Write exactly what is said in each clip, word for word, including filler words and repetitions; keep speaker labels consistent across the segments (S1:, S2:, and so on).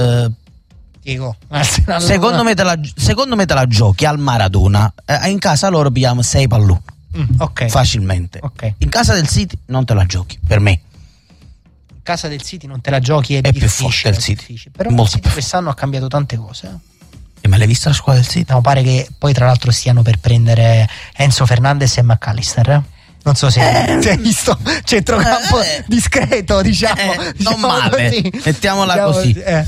S1: Uh,
S2: Dico,
S1: secondo, me te la, secondo me te la giochi al Maradona. Eh, in casa loro pigliamo sei palloni.
S2: Mm, okay.
S1: Facilmente.
S2: Okay.
S1: In casa del City non te la giochi, per me.
S2: In casa del City non te la giochi, è,
S1: è
S2: difficile,
S1: più forte il City.
S2: Difficile. Però
S1: molto
S2: il City quest'anno ha cambiato tante cose. Eh?
S1: E ma l'hai vista la squadra del City?
S2: No, pare che poi tra l'altro stiano per prendere Enzo Fernandez e McAllister. Eh? Non so se eh, hai visto centrocampo eh, discreto, diciamo,
S1: eh,
S2: diciamo
S1: non male,
S2: così.
S1: mettiamola
S2: diciamo
S1: così.
S2: Eh.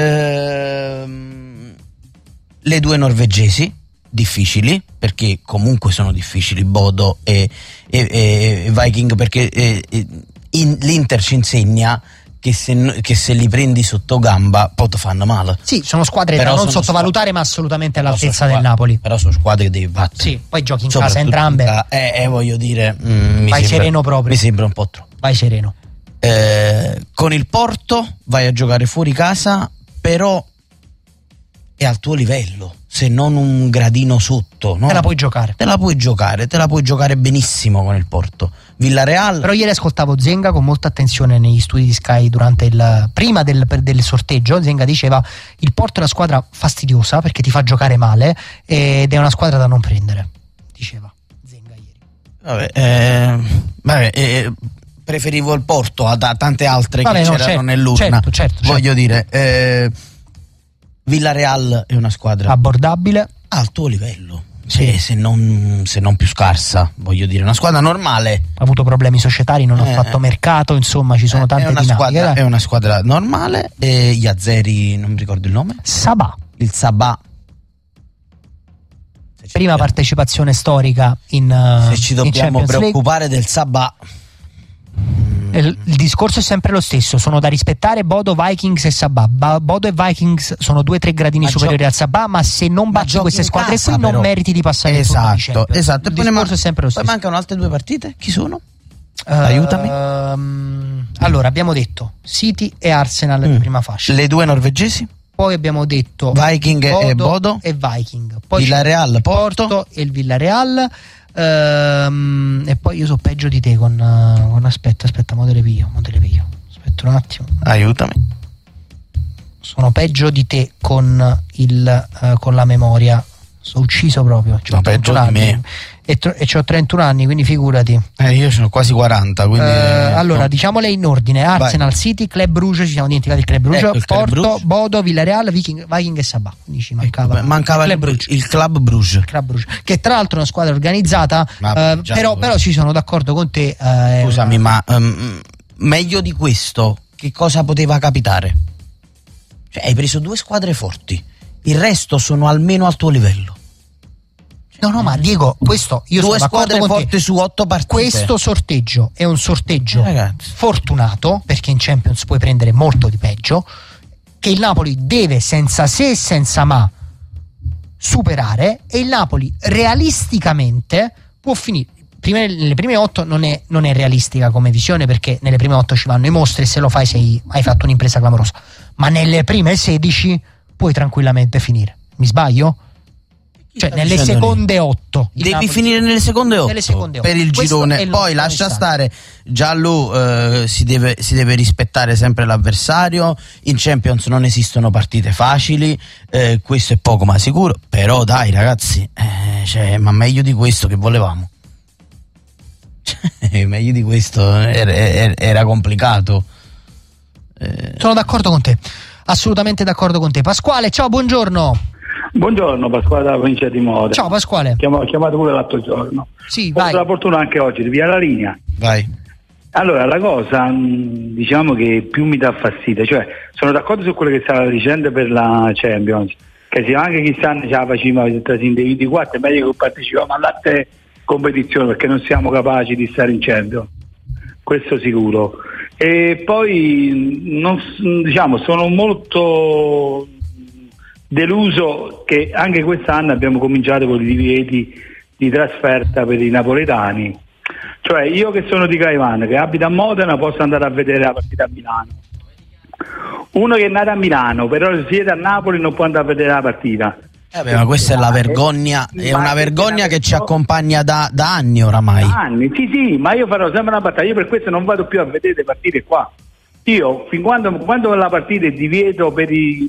S1: Ehm, le due norvegesi difficili, perché comunque sono difficili Bodo e, e, e Viking, perché e, e, in, l'Inter ci insegna che se, che se li prendi sotto gamba poi ti fanno male.
S2: Sì, sono squadre
S1: però
S2: da non sottovalutare, squadre, ma assolutamente all'altezza
S1: squadre,
S2: del Napoli.
S1: Però sono squadre che devi battere.
S2: Sì, poi giochi in casa entrambe.
S1: In eh, eh, voglio dire, mm, mi
S2: vai
S1: sembra,
S2: sereno proprio.
S1: Mi sembra un po' troppo.
S2: Vai sereno.
S1: Eh, con il Porto vai a giocare fuori casa, però è al tuo livello, se non un gradino sotto, no?
S2: Te la puoi giocare.
S1: Te la puoi giocare, te la puoi giocare benissimo con il Porto. Villarreal.
S2: Però ieri ascoltavo Zenga con molta attenzione negli studi di Sky durante il prima del, del sorteggio. Zenga diceva: il Porto è una squadra fastidiosa perché ti fa giocare male ed è una squadra da non prendere. Diceva Zenga ieri.
S1: Vabbè, eh, vabbè eh, preferivo il Porto a, a tante altre vabbè, che no, c'erano certo, nell'urna.
S2: Certo, certo,
S1: Voglio
S2: certo.
S1: dire, eh, Villarreal è una squadra
S2: abbordabile
S1: al tuo livello. Sì, se non, se non più scarsa, voglio dire, una squadra normale.
S2: Ha avuto problemi societari, non eh, ha fatto mercato, insomma, ci sono tante
S1: è una
S2: dinamiche.
S1: Squadra, è una squadra normale. E gli azeri, non mi ricordo il nome.
S2: Sabah.
S1: Il Sabah.
S2: Prima partecipazione storica in
S1: Se ci dobbiamo preoccupare del Sabah.
S2: Il, il discorso è sempre lo stesso, sono da rispettare Bodo, Vikings e Sabah. Ba- Bodo e Vikings sono due o tre gradini ma superiori gio- al Sabah, ma se non batti queste squadre casa, qui non però. meriti di passare
S1: esatto,
S2: il turno di
S1: esatto.
S2: Il discorso man- è sempre lo stesso.
S1: Poi mancano altre due partite, chi sono?
S2: Uh,
S1: Aiutami.
S2: Um, allora abbiamo detto City e Arsenal mm. in prima fascia.
S1: Le due norvegesi?
S2: Poi abbiamo detto
S1: Viking
S2: Bodo
S1: e Bodo
S2: e Viking. Poi
S1: Villarreal, Porto.
S2: Porto e il Villarreal. Um, e poi io so peggio di te con, uh, con aspetta, aspetta, mo te le piglio, mo te le piglio. Aspetta un attimo.
S1: Aiutami.
S2: Sono peggio di te con il uh, con la memoria. Sono ucciso proprio.
S1: No, peggio di me.
S2: E, tro- e ho trentuno anni, quindi figurati.
S1: Eh, io sono quasi quaranta, quindi
S2: uh, allora
S1: no.
S2: diciamole in ordine: Arsenal, vai. City, Club Brugge, ci siamo dimenticati il Club Brugge, ecco, il Porto, Club Brugge. Bodo, Villarreal, Viking, Viking e Sabah. Quindi ci mancava,
S1: ecco, mancava il, Club il, il Club Brugge.
S2: Il Club Brugge, che tra l'altro è una squadra organizzata,
S1: ma,
S2: uh, però, però ci sono d'accordo con te. Uh,
S1: Scusami, ma um, meglio di questo, che cosa poteva capitare? Cioè, hai preso due squadre forti, il resto sono almeno al tuo livello.
S2: No, no, ma Diego, questo io
S1: due
S2: sono
S1: squadre
S2: con
S1: forti
S2: te.
S1: Su otto partite.
S2: Questo sorteggio è un sorteggio
S1: eh,
S2: fortunato, perché in Champions puoi prendere molto di peggio, che il Napoli deve senza se e senza ma superare, e il Napoli realisticamente può finire. Prima, nelle prime otto non è, non è realistica come visione, perché nelle prime otto ci vanno i mostri e se lo fai sei, hai fatto un'impresa clamorosa, ma nelle prime sedici puoi tranquillamente finire. Mi sbaglio? Cioè nelle seconde otto
S1: devi Napoli finire nelle seconde otto,
S2: nelle seconde otto.
S1: Per il
S2: Questo
S1: girone, poi lascia stare. Giallo, eh, si, deve, si deve rispettare sempre l'avversario. In Champions non esistono partite facili, eh, questo è poco ma sicuro. Però dai ragazzi, eh, cioè, ma meglio di questo che volevamo? Cioè, meglio di questo era, era, era complicato.
S2: eh. Sono d'accordo con te, assolutamente d'accordo con te. Pasquale, ciao, buongiorno.
S3: Buongiorno, Pasquale dalla provincia di Modena.
S2: Ciao Pasquale.
S3: Chiamo, chiamato pure l'altro giorno.
S2: Sì,
S3: Ho avuto la fortuna anche oggi di via la linea.
S1: Vai.
S3: Allora, la cosa, mh, diciamo che più mi dà fastidio, cioè sono d'accordo su quello che stava dicendo per la Champions, che se anche quest'anno ce la facciamo tra i quattro, è meglio che partecipiamo all'altra competizione, perché non siamo capaci di stare in Champions, questo sicuro. E poi non, diciamo, sono molto deluso che anche quest'anno abbiamo cominciato con i divieti di trasferta per i napoletani. Cioè io che sono di Caivano, che abita a Modena, posso andare a vedere la partita a Milano. Uno che è nato a Milano però siede a Napoli non può andare a vedere la partita.
S1: Eh beh, ma questa è la vergogna, è una vergogna che ci accompagna da, da anni oramai.
S3: Da anni, sì sì, ma io farò sempre una battaglia, io per questo non vado più a vedere le partite qua. Io fin quando, quando la partita è divieto per i